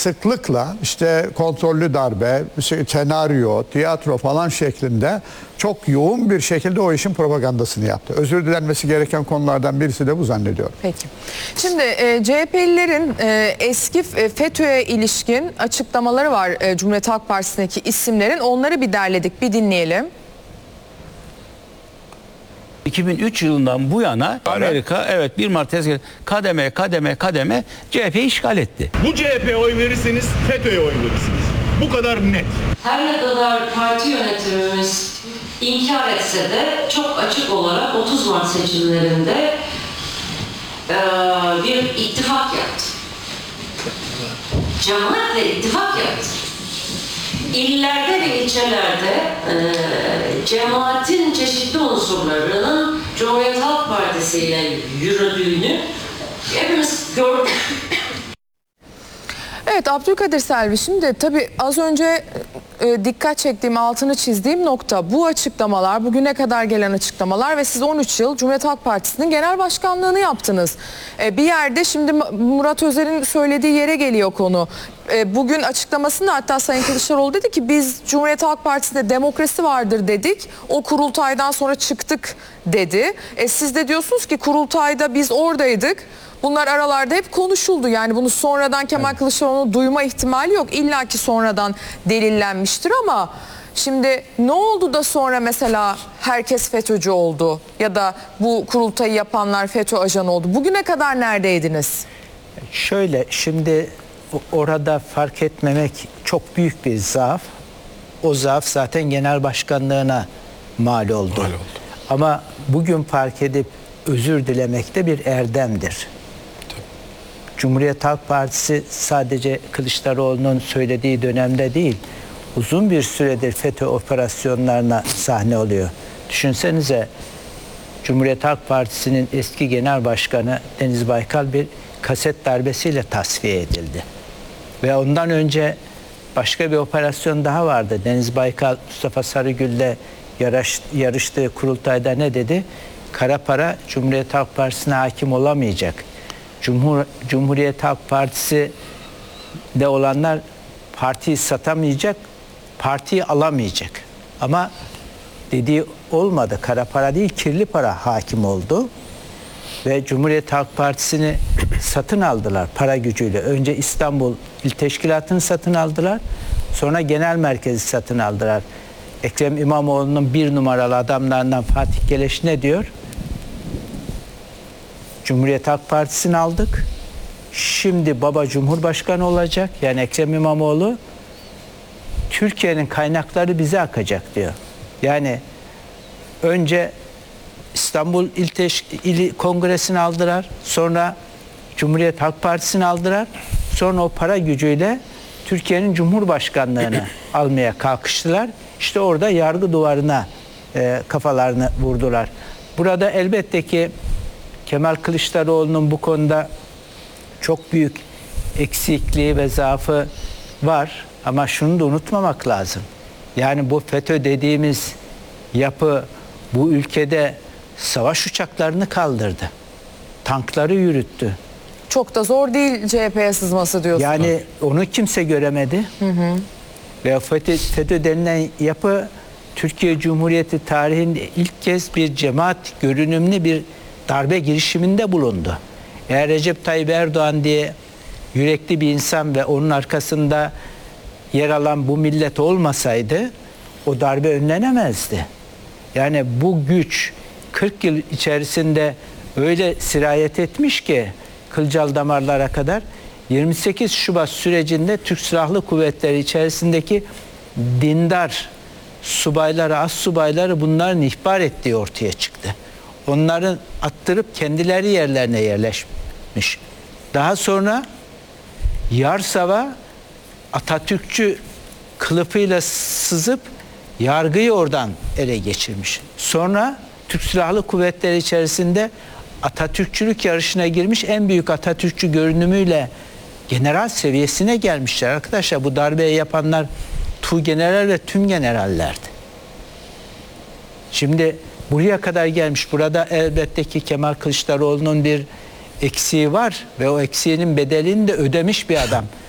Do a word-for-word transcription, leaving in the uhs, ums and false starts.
sıklıkla işte kontrollü darbe, senaryo, tiyatro falan şeklinde çok yoğun bir şekilde o işin propagandasını yaptı. Özür dilenmesi gereken konulardan birisi de bu zannediyorum. Peki. Şimdi e, C H P'lilerin e, eski FETÖ'ye ilişkin açıklamaları var e, Cumhuriyet Halk Partisi'ndeki isimlerin. Onları bir derledik, bir dinleyelim. iki bin üç yılından bu yana Amerika evet bir Mart tezgahı kademe kademe kademe C H P'yi işgal etti. Bu C H P'ye oy verirseniz FETÖ'ye oy verirsiniz. Bu kadar net. Her ne kadar parti yönetimimiz inkar etse de çok açık olarak otuz Mart seçimlerinde e, bir ittifak yaptı. Cemaatle ittifak yaptı. İllerde ve ilçelerde e, cemaatin çeşitli unsurlarının Cumhuriyet Halk Partisi ile yürüdüğünü hepimiz gördük. Evet Abdülkadir Selvi, şimdi tabii az önce e, dikkat çektiğim, altını çizdiğim nokta bu açıklamalar, bugüne kadar gelen açıklamalar ve siz on üç yıl Cumhuriyet Halk Partisi'nin genel başkanlığını yaptınız. E, bir yerde şimdi Murat Özer'in söylediği yere geliyor konu. E, bugün açıklamasında hatta Sayın Kılıçdaroğlu dedi ki biz Cumhuriyet Halk Partisi'nde demokrasi vardır dedik. O kurultaydan sonra çıktık dedi. E, siz de diyorsunuz ki kurultayda biz oradaydık. Bunlar aralarda hep konuşuldu. Yani bunu sonradan Kemal evet. Kılıçdaroğlu'nun duyma ihtimali yok. İlla ki sonradan delillenmiştir ama şimdi ne oldu da sonra mesela herkes FETÖ'cü oldu ya da bu kurultayı yapanlar FETÖ ajanı oldu? Bugüne kadar neredeydiniz? Şöyle, şimdi orada fark etmemek çok büyük bir zaaf. O zaaf zaten genel başkanlığına mal oldu. Mal oldu. Ama bugün fark edip özür dilemek de bir erdemdir. Cumhuriyet Halk Partisi sadece Kılıçdaroğlu'nun söylediği dönemde değil, uzun bir süredir FETÖ operasyonlarına sahne oluyor. Düşünsenize, Cumhuriyet Halk Partisi'nin eski genel başkanı Deniz Baykal bir kaset darbesiyle tasfiye edildi. Ve ondan önce başka bir operasyon daha vardı. Deniz Baykal, Mustafa Sarıgül'le yarış, yarıştığı kurultayda ne dedi? Kara para Cumhuriyet Halk Partisi'ne hakim olamayacak. Cumhur, Cumhuriyet Halk Partisi de olanlar partiyi satamayacak, partiyi alamayacak. Ama dediği olmadı. Kara para değil, kirli para hakim oldu. Ve Cumhuriyet Halk Partisi'ni satın aldılar para gücüyle. Önce İstanbul İl Teşkilatı'nı satın aldılar. Sonra genel merkezi satın aldılar. Ekrem İmamoğlu'nun bir numaralı adamlarından Fatih Geleş ne diyor? Cumhuriyet Halk Partisi'ni aldık. Şimdi baba Cumhurbaşkanı olacak. Yani Ekrem İmamoğlu, Türkiye'nin kaynakları bize akacak diyor. Yani önce İstanbul İl, Teş- İl Kongresi'ni aldılar. Sonra Cumhuriyet Halk Partisi'ni aldılar. Sonra o para gücüyle Türkiye'nin Cumhurbaşkanlığını almaya kalkıştılar. İşte orada yargı duvarına e, kafalarını vurdular. Burada elbette ki Kemal Kılıçdaroğlu'nun bu konuda çok büyük eksikliği ve zaafı var. Ama şunu da unutmamak lazım. Yani bu FETÖ dediğimiz yapı bu ülkede savaş uçaklarını kaldırdı. Tankları yürüttü. Çok da zor değil C H P'ye sızması diyorsunuz. Yani onu kimse göremedi. Hı hı. Ve FETÖ, FETÖ denilen yapı Türkiye Cumhuriyeti tarihinde ilk kez bir cemaat görünümlü bir darbe girişiminde bulundu. Eğer Recep Tayyip Erdoğan diye yürekli bir insan ve onun arkasında yer alan bu millet olmasaydı o darbe önlenemezdi. Yani bu güç kırk yıl içerisinde öyle sirayet etmiş ki kılcal damarlara kadar. yirmi sekiz Şubat sürecinde Türk Silahlı Kuvvetleri içerisindeki dindar subayları, as subayları bunların ihbar ettiği ortaya çıktı. Onların attırıp kendileri yerlerine yerleşmiş. Daha sonra Yarsav'a Atatürkçü kılıfıyla sızıp yargıyı oradan ele geçirmiş. Sonra Türk Silahlı Kuvvetleri içerisinde Atatürkçülük yarışına girmiş, en büyük Atatürkçü görünümüyle general seviyesine gelmişler. Arkadaşlar bu darbeyi yapanlar tuğgeneral ve tüm generallerdi. Şimdi buraya kadar gelmiş. Burada elbette ki Kemal Kılıçdaroğlu'nun bir eksiği var ve o eksiğinin bedelini de ödemiş bir adam.